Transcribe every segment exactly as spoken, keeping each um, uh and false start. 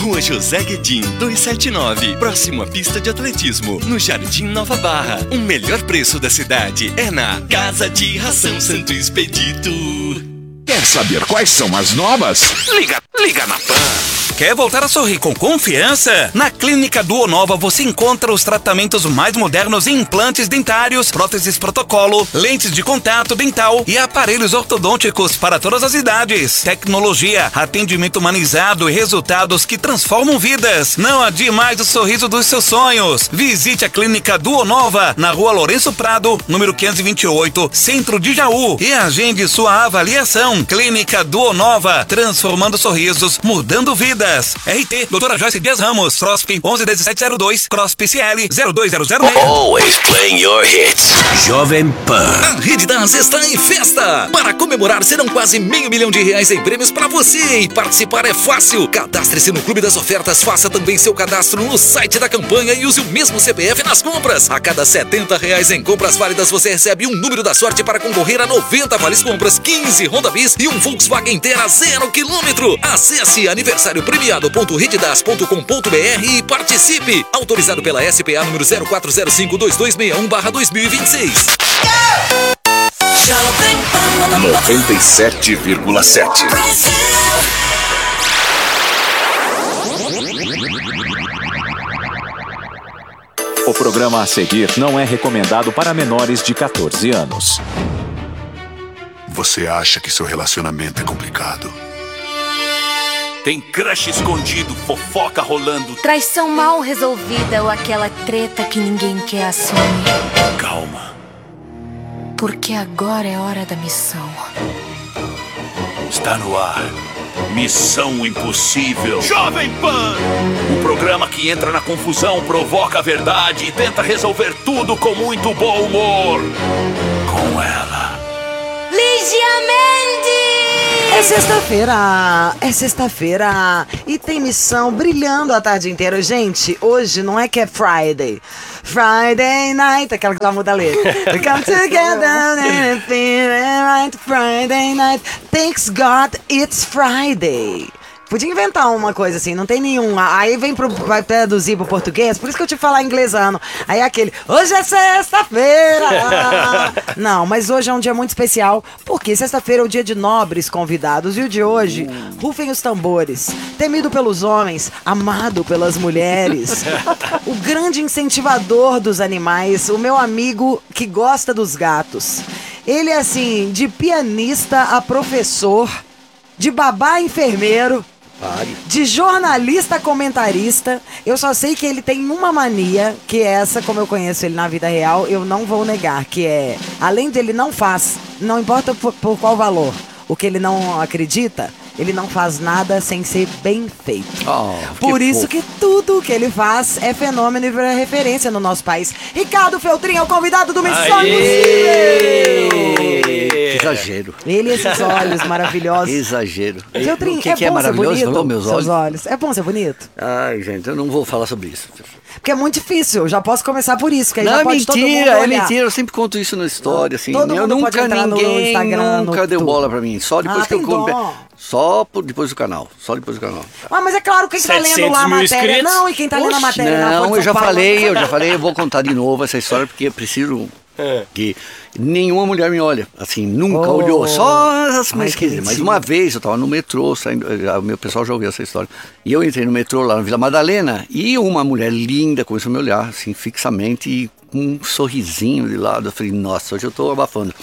Rua José Guedin, duzentos e setenta e nove, próximo à pista de atletismo, no Jardim Nova Barra. O melhor preço da cidade é na Casa de Ração Santo Expedito. Quer saber quais são as novas? Liga, liga na Pan. Quer voltar a sorrir com confiança? Na Clínica Duonova você encontra os tratamentos mais modernos em implantes dentários, próteses protocolo, lentes de contato dental e aparelhos ortodônticos para todas as idades. Tecnologia, atendimento humanizado e resultados que transformam vidas. Não adie mais o sorriso dos seus sonhos. Visite a Clínica Duonova na Rua Lourenço Prado, número quinhentos e vinte e oito, Centro de Jaú, e agende sua avaliação. Clínica Duonova, transformando sorrisos, mudando vidas. R T, doutora Joyce Dias Ramos, C R O S P onze dezessete zero dois, C R O S P C L zero dois zero zero seis. Always playing your hits. Jovem Pan. A Rede Das está em festa. Para comemorar, serão quase meio milhão de reais em prêmios para você. E participar é fácil. Cadastre-se no Clube das Ofertas, faça também seu cadastro no site da campanha e use o mesmo C P F nas compras. A cada setenta reais em compras válidas, você recebe um número da sorte para concorrer a noventa vales compras, quinze Honda Bis e um Volkswagen Terra zero quilômetro. Acesse aniversário premiado ponto rededas ponto com ponto br e participe. Autorizado pela S P A número zero quatro zero cinco dois dois seis um barra dois mil e vinte e seis. noventa e sete vírgula sete. O programa a seguir não é recomendado para menores de quatorze anos. Você acha que seu relacionamento é complicado? Tem crush escondido, fofoca rolando. Traição mal resolvida ou aquela treta que ninguém quer assumir. Calma. Porque agora é hora da missão. Está no ar. Missão Impossível. Jovem Pan! O programa que entra na confusão, provoca a verdade e tenta resolver tudo com muito bom humor. Com ela. Lígia Mendes! É sexta-feira, é sexta-feira e tem missão brilhando a tarde inteira. Gente, hoje não é que é Friday. Friday night, aquela que ela muda a letra. We come together and feel right. Friday night, thanks God it's Friday. Podia inventar uma coisa assim, não tem nenhuma. Aí vem pro, vai traduzir pro português, por isso que eu te falar inglesano. Aí é aquele, hoje é sexta-feira. Não, mas hoje é um dia muito especial, porque sexta-feira é o dia de nobres convidados. E o de hoje, rufem os tambores. Temido pelos homens, amado pelas mulheres. O grande incentivador dos animais, o meu amigo que gosta dos gatos. Ele é assim, de pianista a professor, de babá a enfermeiro, de jornalista a comentarista. Eu só sei que ele tem uma mania, que é essa, como eu conheço ele na vida real, eu não vou negar, que é, além dele não faz, não importa por, por qual valor, o que ele não acredita, ele não faz nada sem ser bem feito. Oh, por que isso fofo. Que tudo que ele faz é fenômeno e vira referência no nosso país. Ricardo Feltrin é o convidado do Missão Impossível. Que exagero. Ele e esses olhos maravilhosos. Exagero. Feltrin, o que, é que é bom maravilhoso? ser bonito, meus seus olhos. olhos. É bom ser bonito? Ai, gente, eu não vou falar sobre isso. Porque é muito difícil, eu já posso começar por isso, que aí não, já é pode mentira, todo mundo é olhar. mentira, eu sempre conto isso na história, assim. Todo eu mundo nunca, pode entrar ninguém, no Instagram, nunca no deu tudo. bola pra mim, só depois Ah, que eu tem come... dó. Só por, depois do canal, só depois do canal. Ah, mas é claro, quem tá lendo lá a matéria... inscritos? Não, e quem tá lendo a matéria... na Não, Folha de eu já São Paulo, falei, eu já falei, eu vou contar de novo essa história, porque eu preciso... É. Que nenhuma mulher me olha, assim, nunca Oh. olhou, só as mais Ai, queridas. Mas uma vez eu tava no metrô, saindo, o meu pessoal já ouviu essa história, e eu entrei no metrô lá na Vila Madalena, e uma mulher linda começou a me olhar, assim, fixamente, e com um sorrisinho de lado. Eu falei, nossa, hoje eu tô abafando.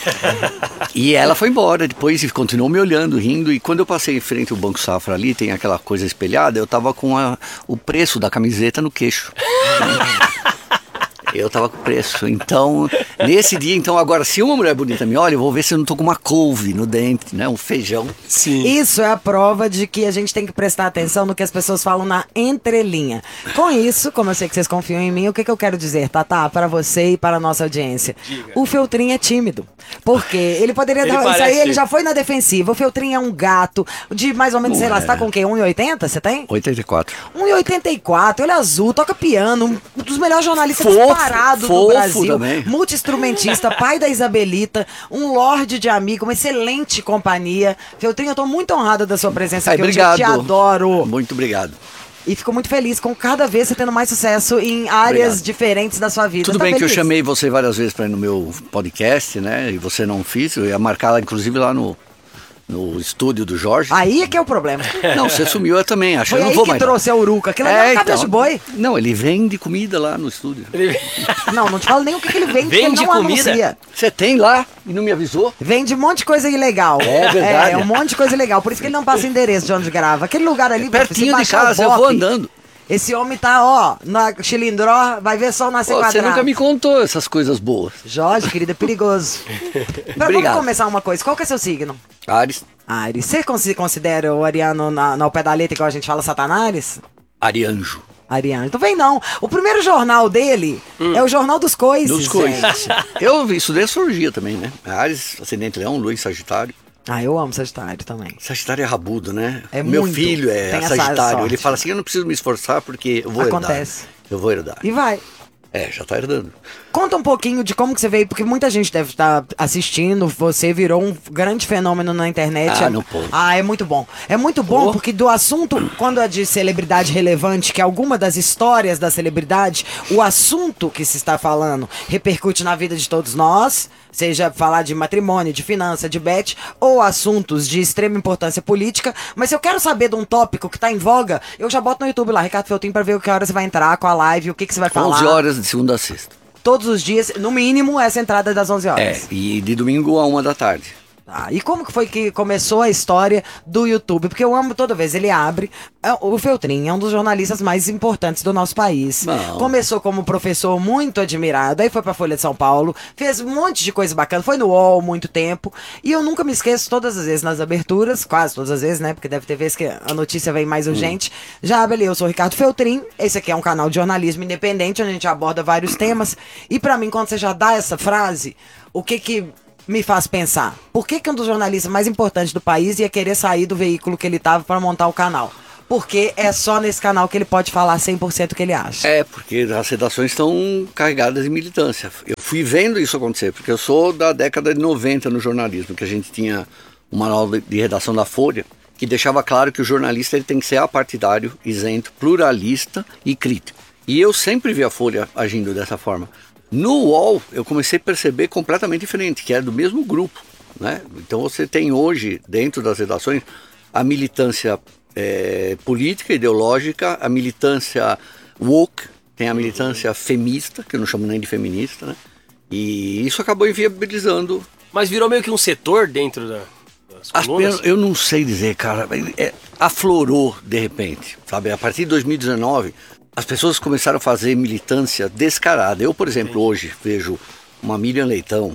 E ela foi embora depois e continuou me olhando, rindo, e quando eu passei em frente ao Banco Safra ali, tem aquela coisa espelhada, eu tava com a, o preço da camiseta no queixo. Eu tava com preço, então, nesse dia, então, agora, se uma mulher bonita me olha, eu vou ver se eu não tô com uma couve no dente, né, um feijão. Sim. Isso é a prova de que a gente tem que prestar atenção no que as pessoas falam na entrelinha. Com isso, como eu sei que vocês confiam em mim, o que, que eu quero dizer, Tatá, para você e para a nossa audiência? Diga. O Feltrin é tímido, porque ele poderia ele dar, parece... isso aí ele já foi na defensiva. O Feltrin é um gato de mais ou menos, não sei é. lá, você tá com o quê? um e oitenta, você tem? oitenta e quatro. um e oitenta e quatro, olho azul, toca piano, um dos melhores jornalistas fofo, do parado Fofo do Brasil, também. multi-instrumentista, pai da Isabelita, um lorde de amigo, uma excelente companhia. Feltrinho, eu tô muito honrada da sua presença Ai, aqui. obrigado. Eu te adoro. Muito obrigado. E fico muito feliz com cada vez você tendo mais sucesso em áreas Obrigado. diferentes da sua vida. Tudo Tá bem feliz? que eu chamei você várias vezes para ir no meu podcast, né? E você não fez. Eu ia marcar lá, inclusive, lá no, no estúdio do Jorge. Aí é que é o problema. Não, você sumiu eu também. Acho que Foi eu não aí vou que mais. trouxe a Uruca. Aquilo ali é, É, um cabeça então. de boi. Não, ele vende comida lá no estúdio. Não, não te falo nem o que, que ele vende, porque Vende ele não comida? anuncia. Você tem lá e não me avisou? Vende um monte de coisa ilegal. É verdade. É, um monte de coisa ilegal. Por isso que ele não passa endereço de onde grava. Aquele lugar ali, Pertinho você de baixar o casa, eu vou Bop, andando. Esse homem tá, ó, na Chilindró, vai ver sol nascer Pô, quadrado. você nunca me contou essas coisas boas. Jorge, querido, é perigoso. Mas vamos Obrigado. começar uma coisa. Qual que é seu signo? Ares, Ares. Você se considera o ariano na, na, ao pé da letra, igual a gente fala, Satanás? Arianjo. Ariano. Então vem não. O primeiro jornal dele é o Jornal dos Coices. Dos coisas. gente. Eu estudei astrologia também, né? Ares, ascendente leão, lua em Sagitário. Ah, eu amo Sagitário também. Sagitário é rabudo, né? É Meu muito. filho é Tem essa Sagitário. sorte. Ele fala assim, eu não preciso me esforçar porque eu vou Acontece. herdar. Eu vou herdar. E vai. É, já tá herdando. Conta um pouquinho de como que você veio, porque muita gente deve estar assistindo, você virou um grande fenômeno na internet. Ah, não pode. Ah, é muito bom. É muito bom porque do assunto, quando é de celebridade relevante, que é alguma das histórias da celebridade, o assunto que se está falando repercute na vida de todos nós, seja falar de matrimônio, de finança, de bet, ou assuntos de extrema importância política. Mas se eu quero saber de um tópico que tá em voga, eu já boto no YouTube lá, Ricardo Feltrinho, pra ver o que hora você vai entrar com a live, o que, que você vai falar. onze horas de segunda a sexta. Todos os dias, no mínimo, essa entrada das onze horas. É, e de domingo a uma da tarde. Tá, e como que foi que começou a história do YouTube? Porque eu amo toda vez, ele abre. é, O Feltrinho é um dos jornalistas mais importantes do nosso país. Não. Começou como professor muito admirado, aí foi pra Folha de São Paulo, fez um monte de coisa bacana, foi no U O L muito tempo. E eu nunca me esqueço, todas as vezes nas aberturas, quase todas as vezes, né? Porque deve ter vezes que a notícia vem mais urgente. Já abre ali, eu sou o Ricardo Feltrinho, esse aqui é um canal de jornalismo independente, onde a gente aborda vários temas. E pra mim, quando você já dá essa frase, o que que me faz pensar? Por que que um dos jornalistas mais importantes do país ia querer sair do veículo que ele tava para montar o canal? Porque é só nesse canal que ele pode falar cem por cento o que ele acha. É, porque as redações estão carregadas de militância. Eu fui vendo isso acontecer, porque eu sou da década de noventa no jornalismo, que a gente tinha um manual de redação da Folha, que deixava claro que o jornalista ele tem que ser apartidário, isento, pluralista e crítico. E eu sempre vi a Folha agindo dessa forma. No U O L, eu comecei a perceber completamente diferente, que é do mesmo grupo, né? Então você tem hoje, dentro das redações, a militância é, política, ideológica, a militância woke, tem a militância femista, que eu não chamo nem de feminista, né? E isso acabou inviabilizando. Mas virou meio que um setor dentro da, das As, colunas? eu, eu não sei dizer, cara, é, aflorou de repente, sabe? A partir de dois mil e dezenove... as pessoas começaram a fazer militância descarada. Eu, por exemplo, hoje vejo uma Miriam Leitão,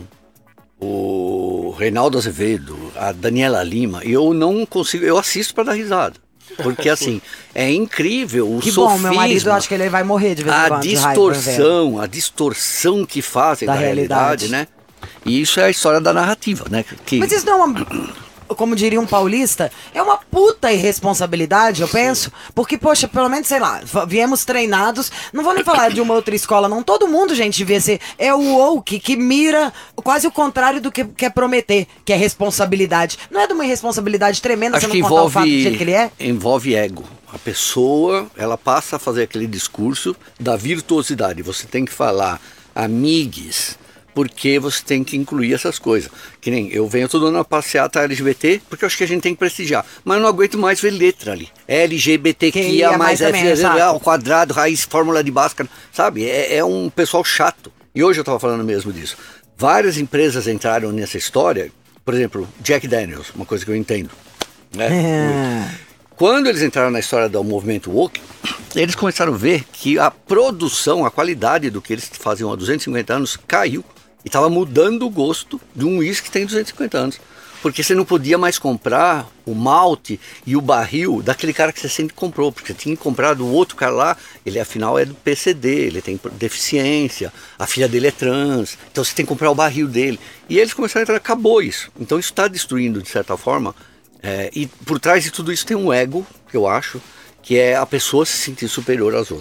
o Reinaldo Azevedo, a Daniela Lima, e eu não consigo, eu assisto para dar risada. Porque assim, é incrível o Que sofisma, bom, meu marido, eu acho que ele vai morrer de vez em a quando. de raiva, vendo. distorção, a distorção que fazem Da da, realidade, realidade. né? E isso é a história da narrativa, né? Que... Mas isso não é uma... Como diria um paulista, é uma puta irresponsabilidade, eu penso. Porque, poxa, pelo menos, sei lá, viemos treinados. Não vou nem falar de uma outra escola, não. Todo mundo, gente, devia ser. É o woke que mira quase o contrário do que quer prometer, que é responsabilidade. Não é de uma irresponsabilidade tremenda Acho você que não contar o envolve, fato do jeito que ele é? envolve ego. A pessoa, ela passa a fazer aquele discurso da virtuosidade. Você tem que falar, amigues, porque você tem que incluir essas coisas. Que nem eu venho todo ano a passeata L G B T, porque eu acho que a gente tem que prestigiar. Mas eu não aguento mais ver letra ali. L G B T Q I A mais também, F, exato. ao quadrado, raiz, fórmula de Bhaskara. Sabe? É, é um pessoal chato. E hoje eu estava falando mesmo disso. Várias empresas entraram nessa história. Por exemplo, Jack Daniels, uma coisa que eu entendo. Né? É. Quando eles entraram na história do movimento woke, eles começaram a ver que a produção, a qualidade do que eles faziam há duzentos e cinquenta anos caiu. E estava mudando o gosto de um uísque que tem duzentos e cinquenta anos. Porque você não podia mais comprar o malte e o barril daquele cara que você sempre comprou. Porque você tinha comprado o outro cara lá, ele afinal é do P C D, ele tem deficiência, a filha dele é trans, então você tem que comprar o barril dele. E eles começaram a entrar, acabou isso. Então isso está destruindo, de certa forma. É, e por trás de tudo isso tem um ego, que eu acho, que é a pessoa se sentir superior às outras.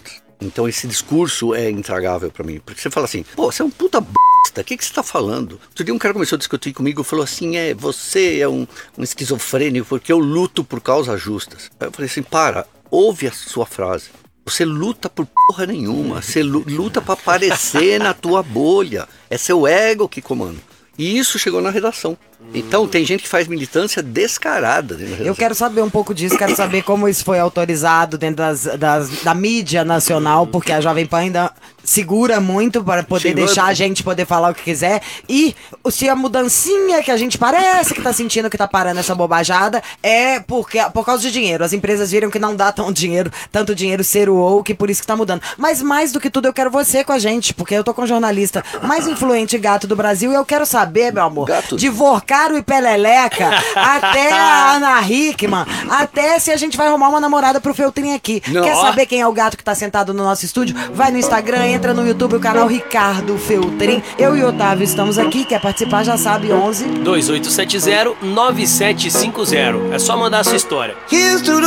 Então esse discurso é intragável pra mim. Porque você fala assim, pô, você é um puta bosta, o que, que você tá falando? Outro dia um cara começou a discutir comigo e falou assim, é, você é um, um esquizofrênico porque eu luto por causas justas. Aí eu falei assim, para, ouve a sua frase. Você luta por porra nenhuma, você luta pra aparecer na tua bolha. É seu ego que comanda. E isso chegou na redação. Então tem gente que faz militância descarada dentro da redação. Eu quero saber um pouco disso, quero saber como isso foi autorizado dentro das, das, da mídia nacional, porque a Jovem Pan ainda segura muito para poder Sim, deixar eu... a gente poder falar o que quiser. E se a mudancinha que a gente parece que tá sentindo que tá parando essa bobajada é porque, por causa de dinheiro. As empresas viram que não dá tão dinheiro, tanto dinheiro ser o ou, que por isso que tá mudando. Mas mais do que tudo eu quero você com a gente, porque eu tô com o jornalista mais influente gato do Brasil e eu quero saber, meu amor, gato. de Vorcaro e Peleleca até a Ana Hickman, até se a gente vai arrumar uma namorada pro Feltrin aqui. Não, Quer ó. saber quem é o gato que tá sentado no nosso estúdio? Vai no Instagram, entra no YouTube, o canal Ricardo Feltrin. Eu e o Otávio estamos aqui, quer participar já sabe, onze dois oito sete zero nove sete cinco zero. É só mandar a sua história.